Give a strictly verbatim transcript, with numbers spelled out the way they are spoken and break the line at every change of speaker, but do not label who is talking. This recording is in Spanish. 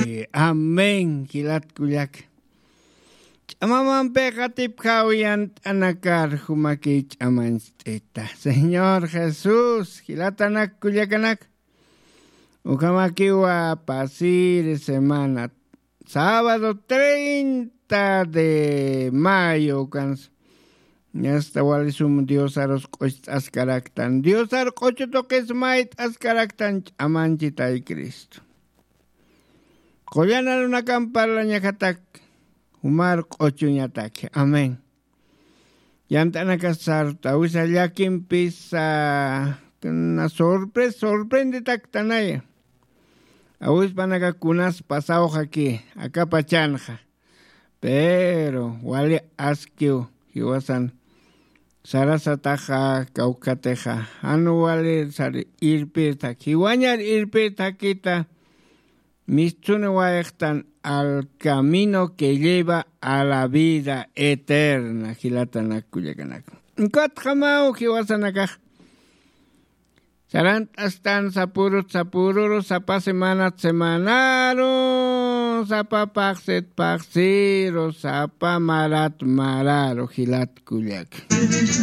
Amén, kilat kuyak. Chamaman pekatip kawian anakar humaki chaman steta. Señor Jesús, kilatanak kuyakanak. Ukamakiwa pasir semana. Sábado treinta de mayo, cans. Ya está walisum Dios aros cocht ascaraktan. Dios ar cocho toques mait ascaraktan amanchita y Cristo. Koyan una campara ñakatak. Humar cocho ñatak. Amén. Yantana casar. Tawisa yakin pisa. Una sorpresa, sorprende taktanaya. Awis panaga kunas pasao aquí. Acá pachanja. Pero, wali askio. Hiwasan. Sarasataja, Caucateja, anuale sari irpita, kiwañar irpita kita, mistunewaektan al camino que lleva a la vida eterna, Gilatana Kuyakanak. Nkot jamao, Hiwasanaka. Sarant astan sapurut sapururu, sapa semanat semanaro, sapa pakset paksiro, sapa marat mararo, Gilat Kuyak.